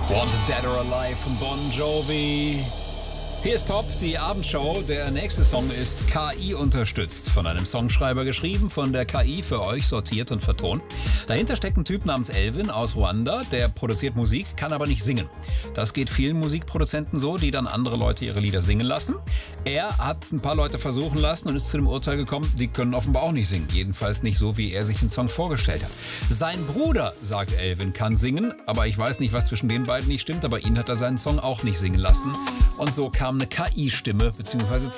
Wanted Dead or Alive von Bon Jovi. Hier ist Pop, die Abendshow. Der nächste Song ist KI unterstützt. Von einem Songschreiber geschrieben, von der KI für euch sortiert und vertont. Dahinter steckt ein Typ namens Elvin aus Ruanda, der produziert Musik, kann aber nicht singen. Das geht vielen Musikproduzenten so, die dann andere Leute ihre Lieder singen lassen. Er hat ein paar Leute versuchen lassen und ist zu dem Urteil gekommen, die können offenbar auch nicht singen. Jedenfalls nicht so, wie er sich den Song vorgestellt hat. Sein Bruder, sagt Elvin, kann singen, aber ich weiß nicht, was zwischen den beiden nicht stimmt, aber ihn hat er seinen Song auch nicht singen lassen. Und so kam eine KI-Stimme, beziehungsweise